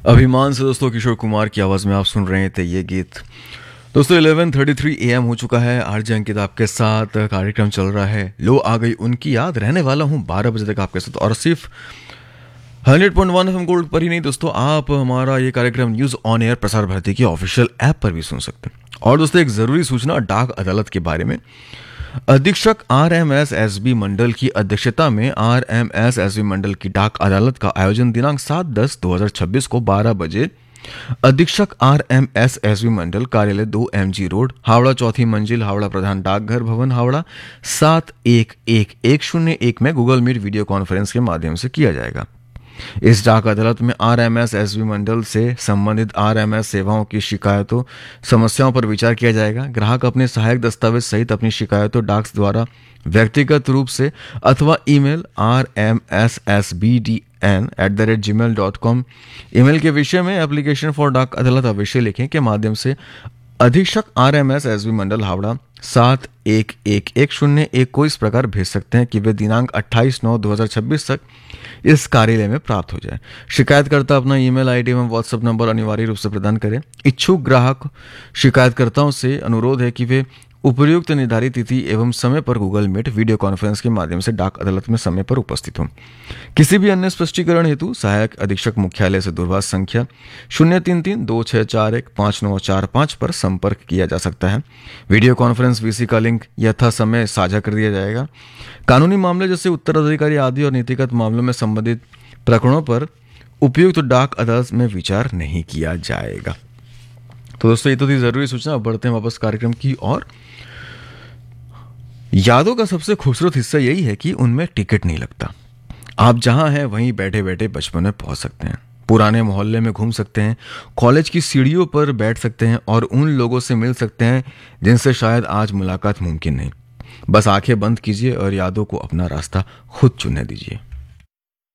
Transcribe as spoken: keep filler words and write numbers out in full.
अभिमान से दोस्तों किशोर कुमार की आवाज़ में आप सुन रहे थे ये गीत। दोस्तों eleven thirty three A M हो चुका है। आरजे अंकित आपके साथ कार्यक्रम चल रहा है। लो आ गई उनकी याद, रहने वाला हूँ बारह बजे तक आपके साथ, और सिर्फ hundred point one FM gold पर ही नहीं दोस्तों, आप हमारा ये कार्यक्रम news on air Prasar Bharati की ऑफिशियल ऐप पर भी सुन सकते हैं। और दोस्तों एक ज़रूरी सूचना डाक अदालत के बारे में। अधीक्षक R M S S B मंडल की अध्यक्षता में R M S S B मंडल की डाक अदालत का आयोजन दिनांक सात दस दो हजार छब्बीस को बारह बजे अधीक्षक R M S S B मंडल कार्यालय दो एम जी रोड हावड़ा, चौथी मंजिल, हावड़ा प्रधान डाकघर भवन, हावड़ा सात एक एक एक शून्य एक में गूगल मीट वीडियो कॉन्फ्रेंस के माध्यम से किया जाएगा। इस डाक अदालत में R M S S B मंडल से संबंधित आर एम एस सेवाओं की शिकायतों समस्याओं पर विचार किया जाएगा। ग्राहक अपने सहायक दस्तावेज सहित अपनी शिकायतों डाक द्वारा व्यक्तिगत रूप से अथवा email R M S S B D N at the rate ji mail dot com email के विषय में एप्लीकेशन फॉर डाक अदालत अवश्य लिखें के माध्यम से अधीक्षक R M S S B मंडल हावड़ा सात एक एक एक शून्य एक को इस प्रकार भेज सकते हैं कि वे दिनांक अट्ठाईस नौ दो हजार छब्बीस तक इस कार्यालय में प्राप्त हो जाए। शिकायतकर्ता अपना ईमेल आईडी एवं व्हाट्सएप नंबर अनिवार्य रूप से प्रदान करें। इच्छुक ग्राहक शिकायतकर्ताओं से अनुरोध है कि वे उपयुक्त निर्धारित तिथि एवं समय पर गूगल मीट वीडियो कॉन्फ्रेंस के माध्यम से डाक अदालत में समय पर उपस्थित हों। किसी भी अन्य स्पष्टीकरण हेतु सहायक अधीक्षक मुख्यालय से दूरभाष संख्या शून्य तीन तीन दो छह चार एक पाँच नौ चार पाँच पर संपर्क किया जा सकता है। वीडियो कॉन्फ्रेंस वीसी का लिंक यथा समय साझा कर दिया जाएगा। कानूनी मामले जैसे उत्तराधिकारी आदि और नीतिगत मामलों में संबंधित प्रकरणों पर उपयुक्त डाक अदालत में विचार नहीं किया जाएगा। तो दोस्तों ये तो थी जरूरी सूचना। अब बढ़ते हैं वापस कार्यक्रम की और यादों का सबसे खूबसूरत हिस्सा यही है कि उनमें टिकट नहीं लगता। आप जहां हैं वहीं बैठे बैठे बचपन में पहुंच सकते हैं, पुराने मोहल्ले में घूम सकते हैं, कॉलेज की सीढ़ियों पर बैठ सकते हैं और उन लोगों से मिल सकते हैं जिनसे शायद आज मुलाकात मुमकिन नहीं। बस आंखें बंद कीजिए और यादों को अपना रास्ता खुद चुनने दीजिए।